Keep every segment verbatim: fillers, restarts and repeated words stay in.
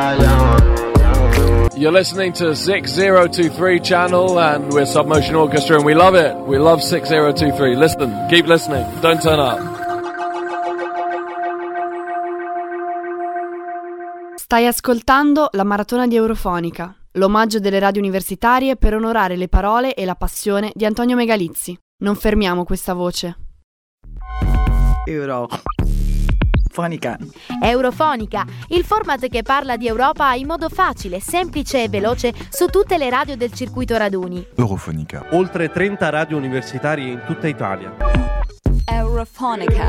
You're listening to six zero two three channel and we're Submotion Orchestra and we love it. We love six zero two three. Listen, keep listening. Don't turn up. Stai ascoltando la maratona di Eurofonica, l'omaggio delle radio universitarie per onorare le parole e la passione di Antonio Megalizzi. Non fermiamo questa voce. Eurofonica. Eurofonica, il format che parla di Europa in modo facile, semplice e veloce su tutte le radio del circuito raduni. Eurofonica. Oltre trenta radio universitarie in tutta Italia. Eurofonica.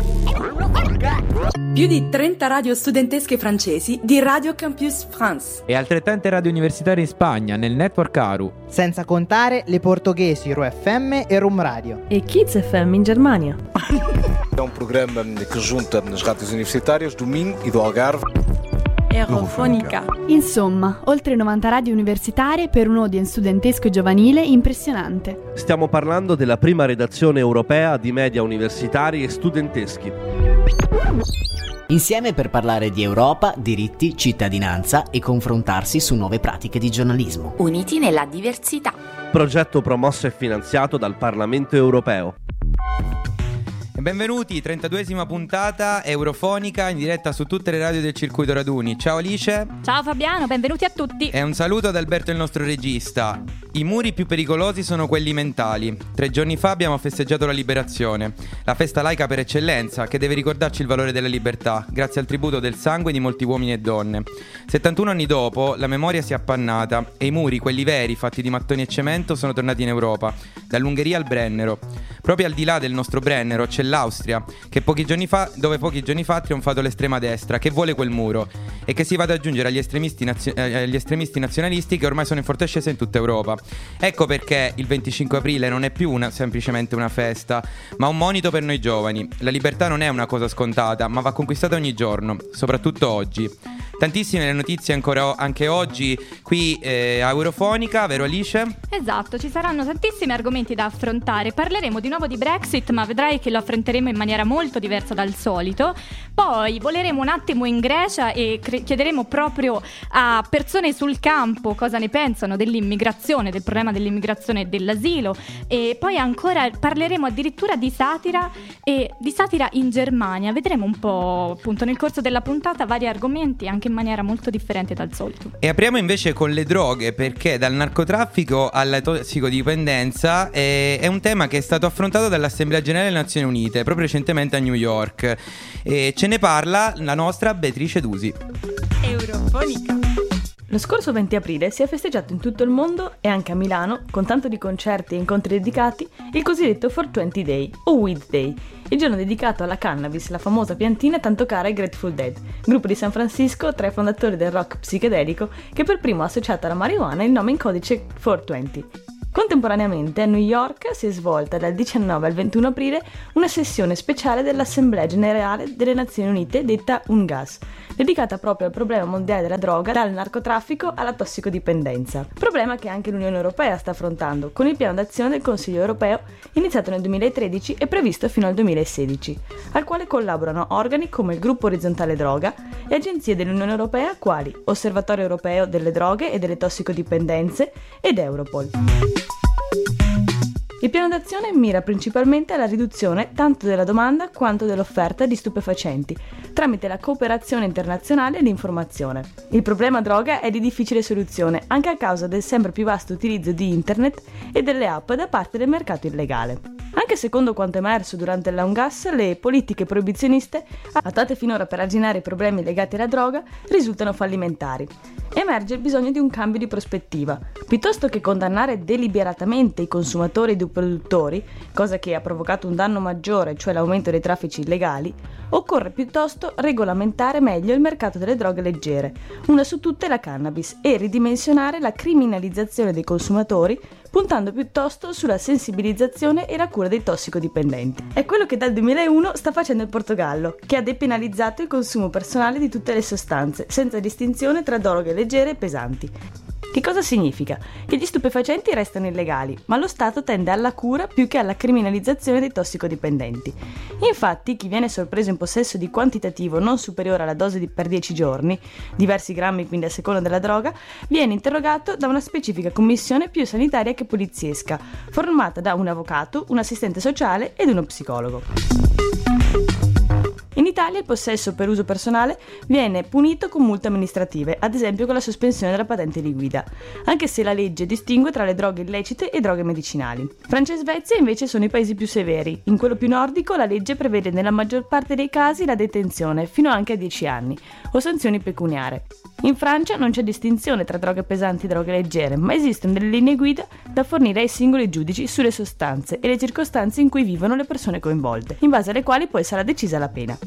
Più di trenta radio studentesche francesi di Radio Campus France. E altrettante radio universitarie in Spagna, nel network Aru. Senza contare le portoghesi Ro F M e Rum Radio. E Kids F M in Germania. É um programa que junta as rádios universitárias do Minho e do Algarve. Eurofonica. Insomma, oltre novanta radio universitarie per un audience studentesco e giovanile impressionante. Stiamo parlando della prima redazione europea di media universitari e studenteschi. Insieme per parlare di Europa, diritti, cittadinanza e confrontarsi su nuove pratiche di giornalismo. Uniti nella diversità. Progetto promosso e finanziato dal Parlamento europeo. Benvenuti, trentaduesima puntata Eurofonica in diretta su tutte le radio del circuito raduni. Ciao Alice. Ciao Fabiano, benvenuti a tutti. E un saluto ad Alberto, il nostro regista. I muri più pericolosi sono quelli mentali. Tre giorni fa abbiamo festeggiato la liberazione, la festa laica per eccellenza che deve ricordarci il valore della libertà, grazie al tributo del sangue di molti uomini e donne. settantuno anni dopo la memoria si è appannata e i muri, quelli veri, fatti di mattoni e cemento, sono tornati in Europa, dall'Ungheria al Brennero. Proprio al di là del nostro Brennero c'è l'Austria, che pochi giorni fa, dove pochi giorni fa ha trionfato l'estrema destra, che vuole quel muro e che si va ad aggiungere agli estremisti, nazio- eh, agli estremisti nazionalisti che ormai sono in forte ascesa in tutta Europa. Ecco perché il venticinque aprile non è più una, semplicemente una festa, ma un monito per noi giovani. La libertà non è una cosa scontata, ma va conquistata ogni giorno, soprattutto oggi. Tantissime le notizie ancora anche oggi qui eh, a Eurofonica, vero Alice? Esatto, ci saranno tantissimi argomenti da affrontare. Parleremo di nuovo di Brexit, ma vedrai che lo affronteremo in maniera molto diversa dal solito. Poi voleremo un attimo in Grecia e cre- chiederemo proprio a persone sul campo cosa ne pensano dell'immigrazione, del problema dell'immigrazione e dell'asilo. E poi ancora parleremo addirittura di satira e di satira in Germania. Vedremo un po' appunto nel corso della puntata vari argomenti anche in maniera molto differente dal solito. E apriamo invece con le droghe, perché dal narcotraffico alla tossicodipendenza è, è un tema che è stato affrontato dall'Assemblea Generale delle Nazioni Unite proprio recentemente a New York e ce ne parla la nostra Beatrice Dusi. Eurofonica. Lo scorso venti aprile si è festeggiato in tutto il mondo e anche a Milano, con tanto di concerti e incontri dedicati, il cosiddetto four twenty Day o Weed Day, il giorno dedicato alla cannabis, la famosa piantina tanto cara ai Grateful Dead, gruppo di San Francisco tra i fondatori del rock psichedelico che per primo ha associato alla marijuana il nome in codice four twenty. Contemporaneamente a New York si è svolta dal diciannove al ventuno aprile una sessione speciale dell'Assemblea Generale delle Nazioni Unite detta U N G A S, dedicata proprio al problema mondiale della droga, dal narcotraffico alla tossicodipendenza. Problema che anche l'Unione Europea sta affrontando con il piano d'azione del Consiglio Europeo iniziato nel duemilatredici e previsto fino al duemilasedici, al quale collaborano organi come il Gruppo Orizzontale Droga e agenzie dell'Unione Europea quali Osservatorio Europeo delle Droghe e delle Tossicodipendenze ed Europol. Il piano d'azione mira principalmente alla riduzione tanto della domanda quanto dell'offerta di stupefacenti, tramite la cooperazione internazionale e l'informazione. Il problema droga è di difficile soluzione, anche a causa del sempre più vasto utilizzo di internet e delle app da parte del mercato illegale. Anche secondo quanto emerso durante la U N G A S, le politiche proibizioniste, attuate finora per arginare i problemi legati alla droga, risultano fallimentari. Emerge il bisogno di un cambio di prospettiva. Piuttosto che condannare deliberatamente i consumatori ed i produttori, cosa che ha provocato un danno maggiore, cioè l'aumento dei traffici illegali, occorre piuttosto regolamentare meglio il mercato delle droghe leggere, una su tutte la cannabis, e ridimensionare la criminalizzazione dei consumatori, puntando piuttosto sulla sensibilizzazione e la cura dei tossicodipendenti. È quello che dal duemilauno sta facendo il Portogallo, che ha depenalizzato il consumo personale di tutte le sostanze, senza distinzione tra droghe leggere e pesanti. Che cosa significa? Che gli stupefacenti restano illegali, ma lo Stato tende alla cura più che alla criminalizzazione dei tossicodipendenti. Infatti, chi viene sorpreso in possesso di quantitativo non superiore alla dose di per dieci giorni, diversi grammi quindi a seconda della droga, viene interrogato da una specifica commissione più sanitaria che poliziesca, formata da un avvocato, un assistente sociale ed uno psicologo. In Italia il possesso per uso personale viene punito con multe amministrative, ad esempio con la sospensione della patente di guida, anche se la legge distingue tra le droghe illecite e droghe medicinali. Francia e Svezia invece sono i paesi più severi. In quello più nordico la legge prevede nella maggior parte dei casi la detenzione, fino anche a dieci anni, o sanzioni pecuniarie. In Francia non c'è distinzione tra droghe pesanti e droghe leggere, ma esistono delle linee guida da fornire ai singoli giudici sulle sostanze e le circostanze in cui vivono le persone coinvolte, in base alle quali poi sarà decisa la pena.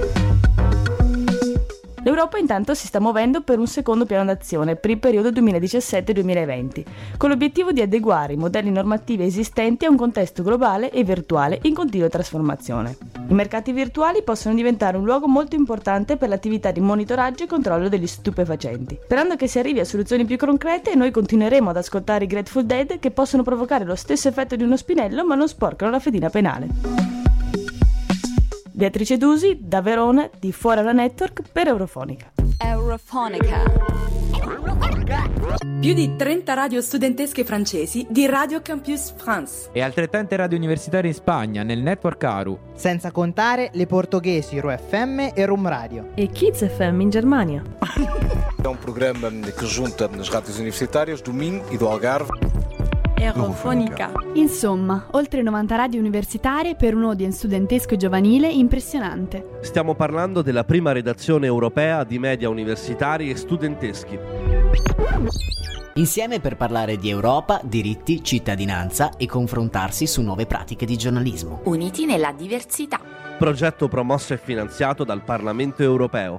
L'Europa intanto si sta muovendo per un secondo piano d'azione per il periodo duemiladiciassette duemilaventi, con l'obiettivo di adeguare i modelli normativi esistenti a un contesto globale e virtuale in continua trasformazione. I mercati virtuali possono diventare un luogo molto importante per l'attività di monitoraggio e controllo degli stupefacenti. Sperando che si arrivi a soluzioni più concrete, noi continueremo ad ascoltare i Grateful Dead, che possono provocare lo stesso effetto di uno spinello ma non sporcano la fedina penale. Beatrice Dusi, da Verona, di Fuori alla Network per Eurofonica. Eurofonica. Più di trenta radio studentesche francesi di Radio Campus France. E altrettante radio universitarie in Spagna, nel network Aru. Senza contare le portoghesi Ru F M e Rum Radio. E Kids F M in Germania. É um programa que junta as rádios universitárias do Minho e do Algarve. Eurofonica. Insomma, oltre novanta radio universitarie per un audience studentesco e giovanile impressionante. Stiamo parlando della prima redazione europea di media universitari e studenteschi. Insieme per parlare di Europa, diritti, cittadinanza e confrontarsi su nuove pratiche di giornalismo. Uniti nella diversità. Progetto promosso e finanziato dal Parlamento europeo.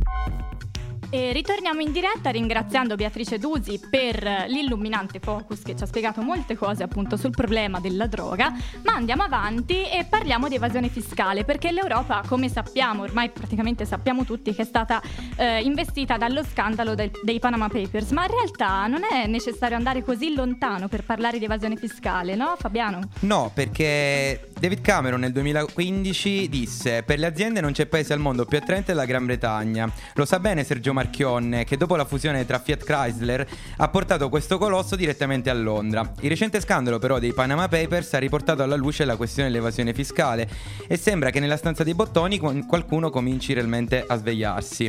E ritorniamo in diretta ringraziando Beatrice Dusi per l'illuminante focus che ci ha spiegato molte cose appunto sul problema della droga, ma andiamo avanti e parliamo di evasione fiscale, perché l'Europa, come sappiamo, ormai praticamente sappiamo tutti, che è stata eh, investita dallo scandalo del, dei Panama Papers, ma in realtà non è necessario andare così lontano per parlare di evasione fiscale, no Fabiano? No, perché David Cameron nel duemilaquindici disse: per le aziende non c'è paese al mondo più attraente della Gran Bretagna. Lo sa bene Sergio Marchionne, che dopo la fusione tra Fiat Chrysler ha portato questo colosso direttamente a Londra. Il recente scandalo però dei Panama Papers ha riportato alla luce la questione dell'evasione fiscale e sembra che nella stanza dei bottoni qualcuno cominci realmente a svegliarsi.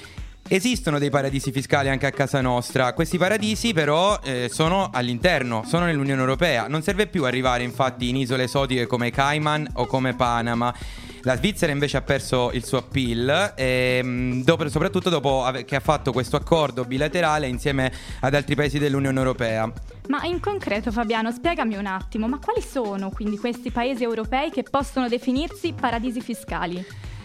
Esistono dei paradisi fiscali anche a casa nostra. Questi paradisi però eh, sono all'interno, sono nell'Unione Europea. Non serve più arrivare infatti in isole esotiche come Cayman o come Panama. La Svizzera invece ha perso il suo appeal, e, dopo, soprattutto dopo che ha fatto questo accordo bilaterale insieme ad altri paesi dell'Unione Europea. Ma in concreto, Fabiano, spiegami un attimo, ma quali sono quindi questi paesi europei che possono definirsi paradisi fiscali?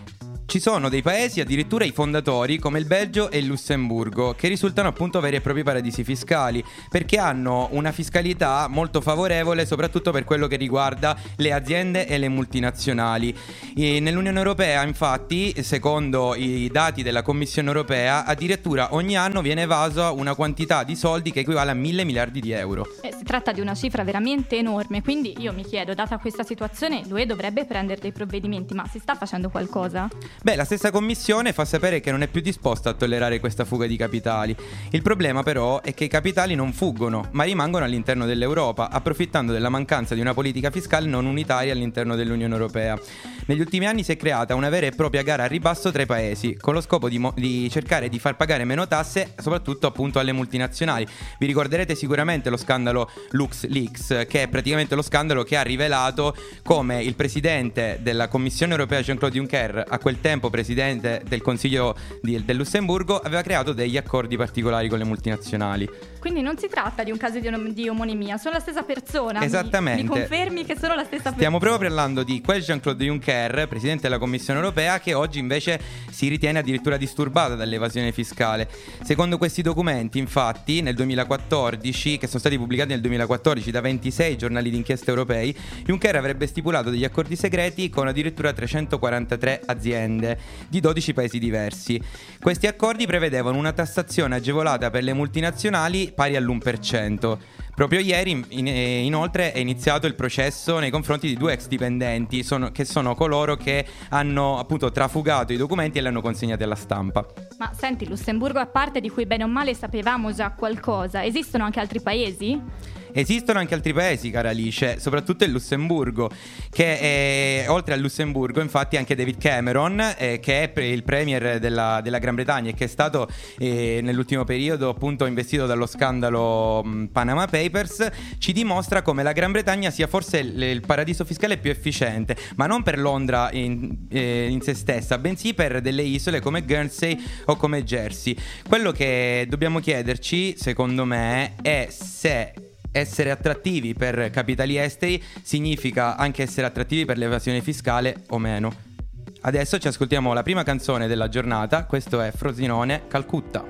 Ci sono dei paesi, addirittura i fondatori, come il Belgio e il Lussemburgo, che risultano appunto veri e propri paradisi fiscali, perché hanno una fiscalità molto favorevole, soprattutto per quello che riguarda le aziende e le multinazionali. E nell'Unione Europea, infatti, secondo i dati della Commissione Europea, addirittura ogni anno viene evasa una quantità di soldi che equivale a mille miliardi di euro. Eh, si tratta di una cifra veramente enorme, quindi io mi chiedo, data questa situazione, l'U E dovrebbe prendere dei provvedimenti, ma si sta facendo qualcosa? Beh, la stessa commissione fa sapere che non è più disposta a tollerare questa fuga di capitali. Il problema però è che i capitali non fuggono, ma rimangono all'interno dell'Europa, approfittando della mancanza di una politica fiscale non unitaria all'interno dell'Unione Europea. Negli ultimi anni si è creata una vera e propria gara a ribasso tra i paesi, con lo scopo di, mo- di cercare di far pagare meno tasse, soprattutto appunto alle multinazionali. Vi ricorderete sicuramente lo scandalo LuxLeaks, che è praticamente lo scandalo che ha rivelato come il presidente della Commissione Europea Jean-Claude Juncker, a quel tempo presidente del Consiglio di, del Lussemburgo, aveva creato degli accordi particolari con le multinazionali. Quindi non si tratta di un caso di, om- di omonimia, sono la stessa persona. Esattamente. Mi, mi confermi che sono la stessa persona? Stiamo proprio parlando di quel Jean-Claude Juncker, presidente della Commissione Europea, che oggi invece si ritiene addirittura disturbato dall'evasione fiscale. Secondo questi documenti, infatti, nel duemilaquattordici, che sono stati pubblicati nel duemilaquattordici da ventisei giornali d'inchiesta europei, Juncker avrebbe stipulato degli accordi segreti con addirittura trecentoquarantatré aziende di dodici paesi diversi. Questi accordi prevedevano una tassazione agevolata per le multinazionali pari all'uno per cento. Proprio ieri, in, inoltre, è iniziato il processo nei confronti di due ex dipendenti, sono, che sono coloro che hanno appunto trafugato i documenti e li hanno consegnati alla stampa. Ma senti, Lussemburgo a parte, di cui bene o male sapevamo già qualcosa, esistono anche altri paesi? Esistono anche altri paesi, cara Alice, soprattutto il Lussemburgo, che è, oltre al Lussemburgo, infatti, anche David Cameron, eh, che è il premier della, della Gran Bretagna e che è stato eh, nell'ultimo periodo appunto investito dallo scandalo mh, Panama Papers, ci dimostra come la Gran Bretagna sia forse il, il paradiso fiscale più efficiente, ma non per Londra in, eh, in se stessa, bensì per delle isole come Guernsey o come Jersey. Quello che dobbiamo chiederci, secondo me, è se essere attrattivi per capitali esteri significa anche essere attrattivi per l'evasione fiscale o meno. Adesso ci ascoltiamo la prima canzone della giornata, questo è Frosinone, Calcutta.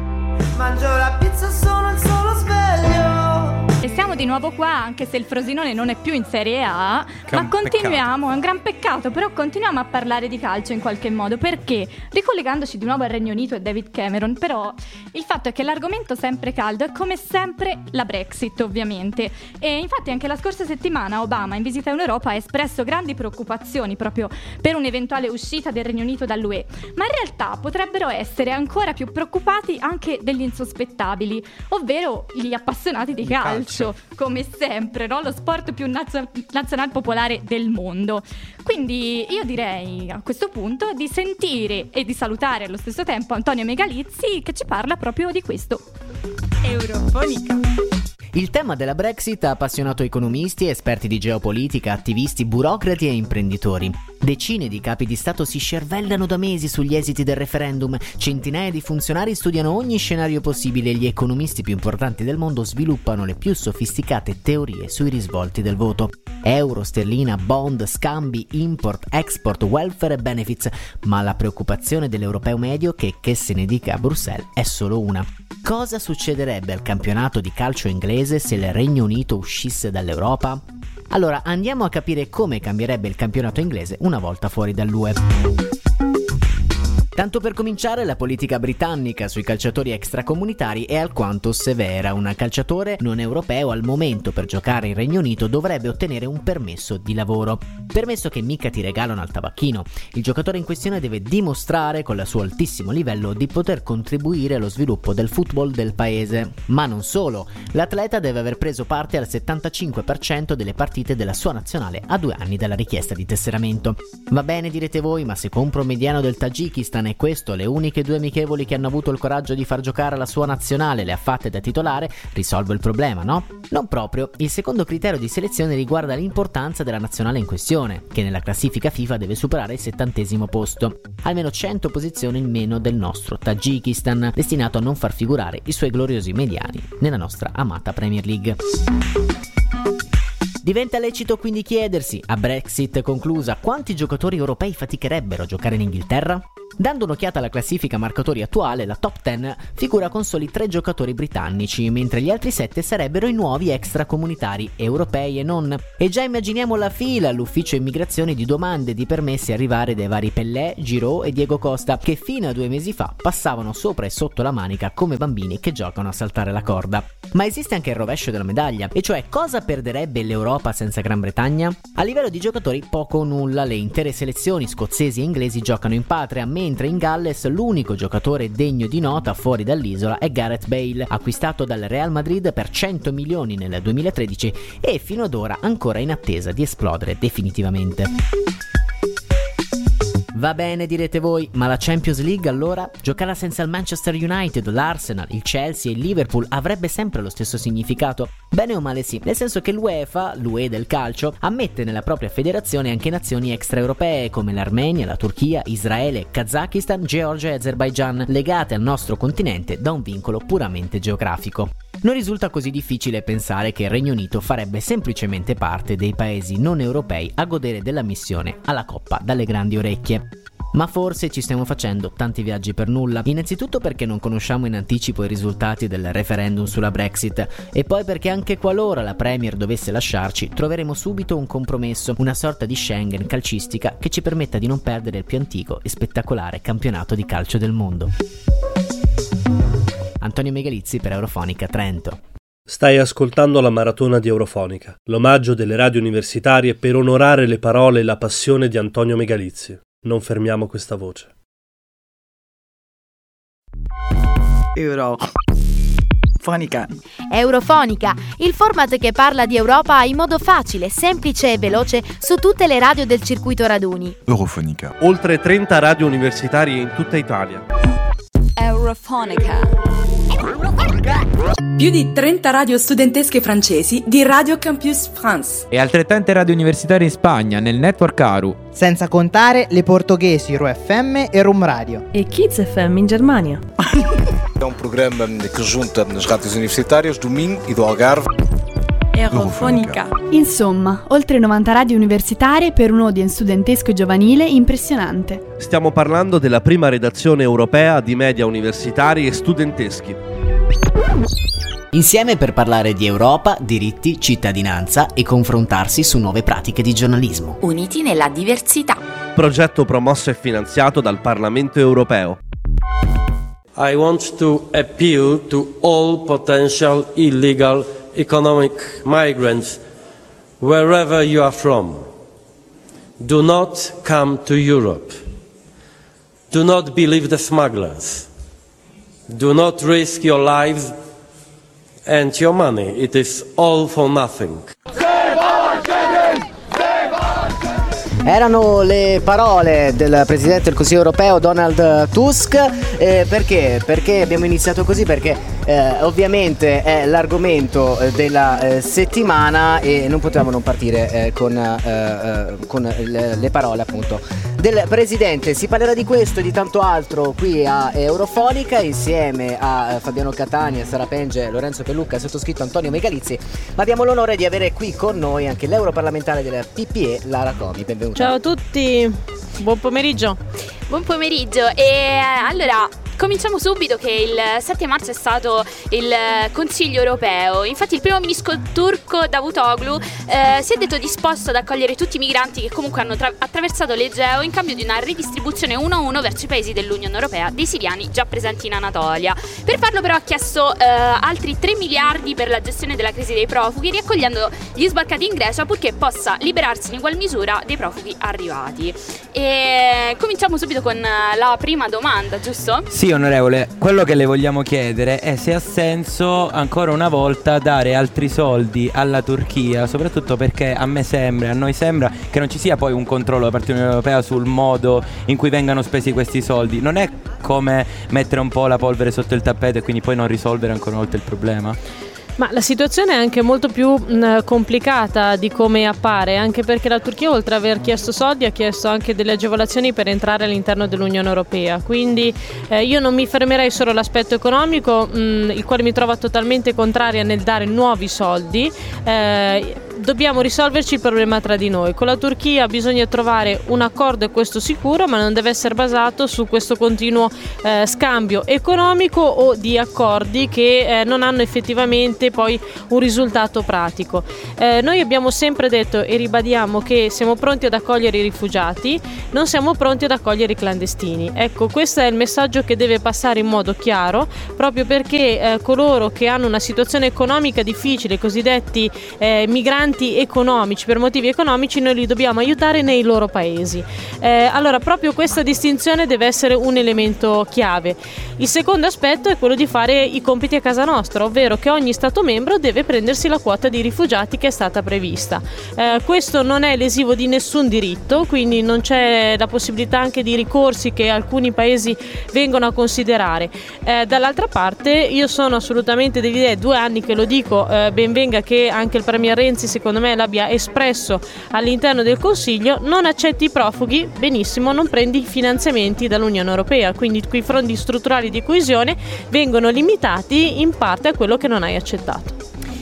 Mangio la pizza, sono il solo sveglio. E siamo di nuovo qua, anche se il Frosinone non è più in Serie A, che ma continuiamo, peccato. È un gran peccato, però continuiamo a parlare di calcio in qualche modo, perché, ricollegandoci di nuovo al Regno Unito e David Cameron, però il fatto è che l'argomento sempre caldo è come sempre la Brexit, ovviamente. E infatti anche la scorsa settimana Obama, in visita in Europa, ha espresso grandi preoccupazioni proprio per un'eventuale uscita del Regno Unito dall'U E, ma in realtà potrebbero essere ancora più preoccupati anche degli insospettabili, ovvero gli appassionati di calcio. Calcio, come sempre, no? Lo sport più nazio- nazional popolare del mondo. Quindi io direi a questo punto di sentire e di salutare allo stesso tempo Antonio Megalizzi, che ci parla proprio di questo. Eurofonica. Il tema della Brexit ha appassionato economisti, esperti di geopolitica, attivisti, burocrati e imprenditori. Decine di capi di Stato si scervellano da mesi sugli esiti del referendum, centinaia di funzionari studiano ogni scenario possibile e gli economisti più importanti del mondo sviluppano le più sofisticate teorie sui risvolti del voto. Euro, sterlina, bond, scambi, import, export, welfare e benefits, ma la preoccupazione dell'europeo medio, che che se ne dica a Bruxelles, è solo una. Cosa succederebbe al campionato di calcio inglese se il Regno Unito uscisse dall'Europa? Allora andiamo a capire come cambierebbe il campionato inglese una volta fuori dall'U E. Tanto per cominciare, la politica britannica sui calciatori extracomunitari è alquanto severa. Un calciatore non europeo al momento per giocare in Regno Unito dovrebbe ottenere un permesso di lavoro. Permesso che mica ti regalano al tabacchino. Il giocatore in questione deve dimostrare con il suo altissimo livello di poter contribuire allo sviluppo del football del paese. Ma non solo, l'atleta deve aver preso parte al settantacinque per cento delle partite della sua nazionale a due anni dalla richiesta di tesseramento. Va bene, direte voi, ma se compro un mediano del Tagikistan e questo le uniche due amichevoli che hanno avuto il coraggio di far giocare la sua nazionale le ha fatte da titolare, risolvo il problema, no? Non proprio. Il secondo criterio di selezione riguarda l'importanza della nazionale in questione, che nella classifica FIFA deve superare il settantesimo posto, almeno cento posizioni in meno del nostro Tagikistan, destinato a non far figurare i suoi gloriosi mediani nella nostra amata Premier League. Diventa lecito quindi chiedersi, a Brexit conclusa, quanti giocatori europei faticherebbero a giocare in Inghilterra? Dando un'occhiata alla classifica marcatori attuale, la top dieci figura con soli tre giocatori britannici, mentre gli altri sette sarebbero i nuovi extracomunitari, europei e non. E già immaginiamo la fila all'ufficio immigrazione di domande di permessi arrivare dai vari Pellè, Giroud e Diego Costa, che fino a due mesi fa passavano sopra e sotto la manica come bambini che giocano a saltare la corda. Ma esiste anche il rovescio della medaglia, e cioè cosa perderebbe l'Europa senza Gran Bretagna? A livello di giocatori poco o nulla, le intere selezioni scozzesi e inglesi giocano in patria, mentre in Galles l'unico giocatore degno di nota fuori dall'isola è Gareth Bale, acquistato dal Real Madrid per cento milioni nel duemilatredici e fino ad ora ancora in attesa di esplodere definitivamente. Va bene, direte voi, ma la Champions League allora? Giocarla senza il Manchester United, l'Arsenal, il Chelsea e il Liverpool avrebbe sempre lo stesso significato? Bene o male sì, nel senso che l'UEFA, l'U E del calcio, ammette nella propria federazione anche nazioni extraeuropee come l'Armenia, la Turchia, Israele, Kazakistan, Georgia e Azerbaijan, legate al nostro continente da un vincolo puramente geografico. Non risulta così difficile pensare che il Regno Unito farebbe semplicemente parte dei paesi non europei a godere della missione alla Coppa dalle grandi orecchie. Ma forse ci stiamo facendo tanti viaggi per nulla. Innanzitutto perché non conosciamo in anticipo i risultati del referendum sulla Brexit, e poi perché anche qualora la Premier dovesse lasciarci, troveremo subito un compromesso, una sorta di Schengen calcistica che ci permetta di non perdere il più antico e spettacolare campionato di calcio del mondo. Antonio Megalizzi per Eurofonica Trento. Stai ascoltando la maratona di Eurofonica, l'omaggio delle radio universitarie per onorare le parole e la passione di Antonio Megalizzi. Non fermiamo questa voce. Eurofonica. Eurofonica, il format che parla di Europa in modo facile, semplice e veloce su tutte le radio del circuito raduni. Eurofonica. Oltre trenta radio universitarie in tutta Italia. Eurofonica. Più di trenta radio studentesche francesi di Radio Campus France. E altrettante radio universitarie in Spagna, nel network Aru. Senza contare le portoghesi Ru F M e Rum Radio. E Kids F M in Germania. É um programa que junta as rádios universitárias do Minho e do Algarve. Eurofonica. Insomma, oltre novanta radio universitarie per un audience studentesco e giovanile impressionante. Stiamo parlando della prima redazione europea di media universitari e studenteschi. Insieme per parlare di Europa, diritti, cittadinanza e confrontarsi su nuove pratiche di giornalismo. Uniti nella diversità. Progetto promosso e finanziato dal Parlamento europeo. I want to appeal to all potential illegal economic migrants, wherever you are from. Do not come to Europe. Do not believe the smugglers. Do not risk your lives and your money. It is all for nothing. Erano le parole del Presidente del Consiglio europeo Donald Tusk. eh, Perché? Perché abbiamo iniziato così? Perché eh, ovviamente è l'argomento della eh, settimana e non potevamo non partire eh, con, eh, con le, le parole appunto del Presidente. Si parlerà di questo e di tanto altro qui a Eurofonica insieme a Fabiano Catania, Sara Penge, Lorenzo Pellucca, sottoscritto Antonio Megalizzi. Ma abbiamo l'onore di avere qui con noi anche l'europarlamentare della P P E, Lara Comi. Benvenuta. Ciao a tutti, buon pomeriggio. Buon pomeriggio e allora cominciamo subito che il sette marzo è stato il Consiglio europeo. Infatti il primo ministro turco Davutoglu eh, si è detto disposto ad accogliere tutti i migranti che comunque hanno tra- attraversato l'Egeo in cambio di una ridistribuzione uno a uno verso i paesi dell'Unione Europea dei siriani già presenti in Anatolia. Per farlo però ha chiesto eh, altri tre miliardi per la gestione della crisi dei profughi, riaccogliendo gli sbarcati in Grecia purché possa liberarsi in ugual misura dei profughi arrivati. E cominciamo subito con la prima domanda, giusto? Sì, onorevole, quello che le vogliamo chiedere è se ha senso ancora una volta dare altri soldi alla Turchia, soprattutto perché a me sembra, a noi sembra che non ci sia poi un controllo da parte dell'Unione Europea sul modo in cui vengano spesi questi soldi. Non è come mettere un po' la polvere sotto il tappeto e quindi poi non risolvere ancora una volta il problema? Ma la situazione è anche molto più mh, complicata di come appare, anche perché la Turchia, oltre ad aver chiesto soldi, ha chiesto anche delle agevolazioni per entrare all'interno dell'Unione Europea. Quindi eh, io non mi fermerei solo all'aspetto economico, mh, il quale mi trova totalmente contraria nel dare nuovi soldi. Eh, dobbiamo risolverci il problema tra di noi. Con la Turchia bisogna trovare un accordo, e questo sicuro, ma non deve essere basato su questo continuo eh, scambio economico o di accordi che eh, non hanno effettivamente poi un risultato pratico. Eh, noi abbiamo sempre detto e ribadiamo che siamo pronti ad accogliere i rifugiati, non siamo pronti ad accogliere i clandestini. Ecco, questo è il messaggio che deve passare in modo chiaro, proprio perché eh, coloro che hanno una situazione economica difficile, i cosiddetti eh, migranti economici, per motivi economici, noi li dobbiamo aiutare nei loro paesi. Eh, allora, proprio questa distinzione deve essere un elemento chiave. Il secondo aspetto è quello di fare i compiti a casa nostra, ovvero che ogni Stato membro deve prendersi la quota di rifugiati che è stata prevista. Eh, questo non è lesivo di nessun diritto, quindi non c'è la possibilità anche di ricorsi che alcuni paesi vengono a considerare. Eh, dall'altra parte io sono assolutamente dell'idea, due anni che lo dico, eh, ben venga che anche il Premier Renzi secondo me l'abbia espresso all'interno del Consiglio: non accetti i profughi, benissimo, non prendi i finanziamenti dall'Unione Europea, quindi quei fondi strutturali di coesione vengono limitati in parte a quello che non hai accettato.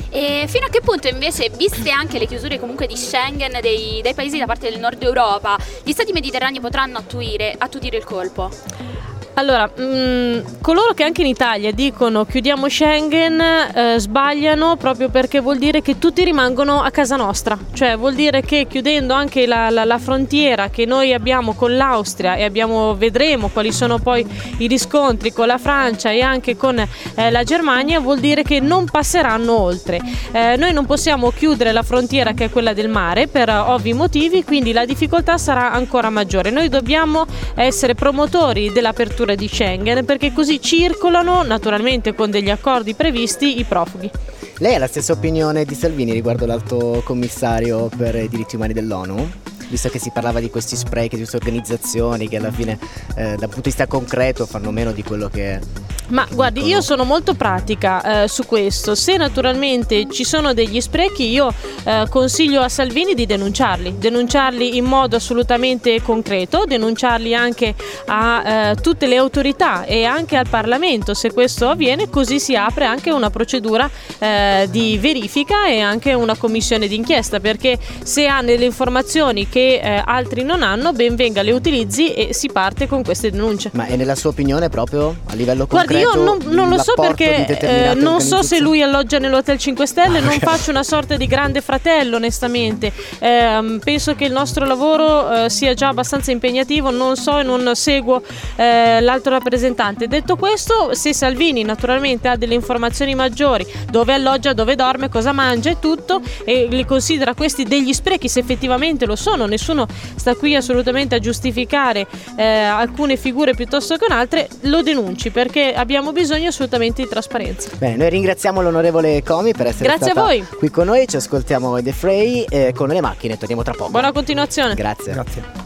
E fino a che punto invece, viste anche le chiusure comunque di Schengen dei, dei paesi da parte del nord Europa, gli stati mediterranei potranno attuire, attutire il colpo? Allora, mh, coloro che anche in Italia dicono chiudiamo Schengen eh, sbagliano, proprio perché vuol dire che tutti rimangono a casa nostra, cioè vuol dire che chiudendo anche la, la, la frontiera che noi abbiamo con l'Austria e abbiamo, vedremo quali sono poi i riscontri con la Francia e anche con eh, la Germania, vuol dire che non passeranno oltre. Eh, noi non possiamo chiudere la frontiera che è quella del mare per uh, ovvi motivi, quindi la difficoltà sarà ancora maggiore. Noi dobbiamo essere promotori dell'apertura di Schengen, perché così circolano naturalmente con degli accordi previsti i profughi. Lei ha la stessa opinione di Salvini riguardo l'Alto Commissario per i diritti umani dell'ONU? Visto che si parlava di questi sprechi, di queste organizzazioni che alla fine eh, dal punto di vista concreto fanno meno di quello che... Ma guardi, io sono molto pratica eh, su questo. Se naturalmente ci sono degli sprechi, io eh, consiglio a Salvini di denunciarli, denunciarli in modo assolutamente concreto, denunciarli anche a eh, tutte le autorità e anche al Parlamento, se questo avviene, così si apre anche una procedura eh, di verifica e anche una commissione d'inchiesta, perché se ha delle informazioni che eh, altri non hanno, ben venga, le utilizzi e si parte con queste denunce. Ma è nella sua opinione proprio a livello concreto? Guardi, io non, non lo so perché eh, non so se lui alloggia nell'Hotel cinque Stelle, non faccio una sorta di grande fratello onestamente, eh, penso che il nostro lavoro eh, sia già abbastanza impegnativo, non so e non seguo eh, l'altro rappresentante. Detto questo, se Salvini naturalmente ha delle informazioni maggiori, dove alloggia, dove dorme, cosa mangia e tutto, e li considera questi degli sprechi, se effettivamente lo sono, nessuno sta qui assolutamente a giustificare eh, alcune figure piuttosto che un'altre, lo denunci, perché abbiamo bisogno assolutamente di trasparenza. Bene, noi ringraziamo l'onorevole Comi per essere Grazie stata a voi. qui con noi, ci ascoltiamo The Fray eh, con le macchine, torniamo tra poco. Buona continuazione. Grazie. Grazie.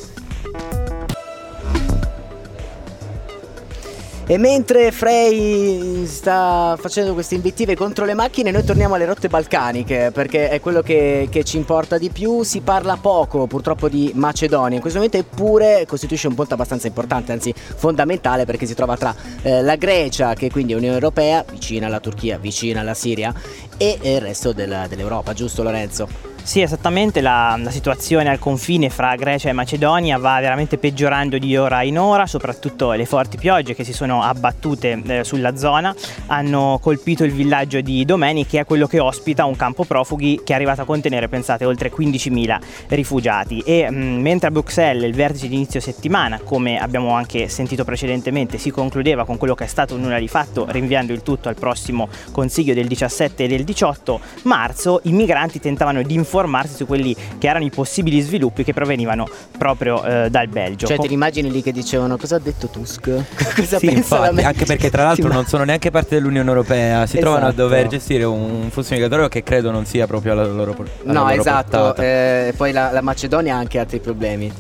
E mentre Frey sta facendo queste invettive contro le macchine, noi torniamo alle rotte balcaniche, perché è quello che, che ci importa di più. Si parla poco purtroppo di Macedonia in questo momento, eppure costituisce un punto abbastanza importante, anzi fondamentale, perché si trova tra eh, la Grecia, che quindi è Unione Europea, vicina alla Turchia, vicina alla Siria, e il resto del, dell'Europa, giusto Lorenzo? Sì, esattamente, la, la situazione al confine fra Grecia e Macedonia va veramente peggiorando di ora in ora, soprattutto le forti piogge che si sono abbattute eh, sulla zona hanno colpito il villaggio di Domeni, che è quello che ospita un campo profughi che è arrivato a contenere, pensate, oltre quindicimila rifugiati. E mh, mentre a Bruxelles il vertice di inizio settimana, come abbiamo anche sentito precedentemente, si concludeva con quello che è stato un nulla di fatto, rinviando il tutto al prossimo consiglio del diciassette e del diciotto marzo, i migranti tentavano di informarsi su quelli che erano i possibili sviluppi che provenivano proprio eh, dal Belgio. Cioè, te li immagini lì che dicevano cosa ha detto Tusk? Cosa sì, pensa infatti, la me- anche perché tra l'altro non sono neanche parte dell'Unione Europea, si esatto. trovano a dover gestire un flusso migratorio che credo non sia proprio alla loro, alla no, loro esatto. portata. Eh, poi la, la Macedonia ha anche altri problemi.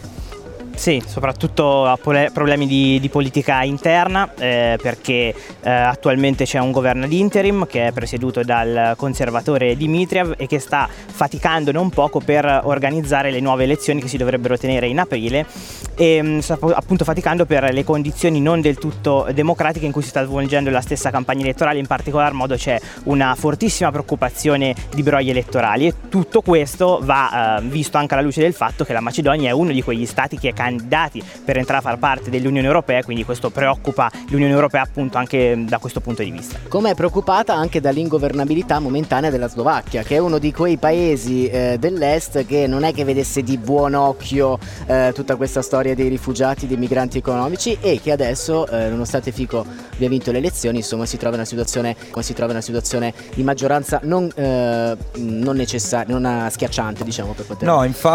Sì, soprattutto ha problemi di, di politica interna, eh, perché eh, attualmente c'è un governo ad interim che è presieduto dal conservatore Dimitriev e che sta faticando non poco per organizzare le nuove elezioni che si dovrebbero tenere in aprile, e mh, sta appunto faticando per le condizioni non del tutto democratiche in cui si sta svolgendo la stessa campagna elettorale. In particolar modo c'è una fortissima preoccupazione di brogli elettorali, e tutto questo va eh, visto anche alla luce del fatto che la Macedonia è uno di quegli stati che è candidati per entrare a far parte dell'Unione Europea, quindi questo preoccupa l'Unione Europea appunto anche da questo punto di vista. Come è preoccupata anche dall'ingovernabilità momentanea della Slovacchia, che è uno di quei paesi eh, dell'est che non è che vedesse di buon occhio eh, tutta questa storia dei rifugiati, dei migranti economici, e che adesso eh, nonostante Fico abbia vinto le elezioni, insomma si trova in una situazione, si trova in una situazione di maggioranza non, eh, non necessaria, non schiacciante, diciamo, per poter no, infatti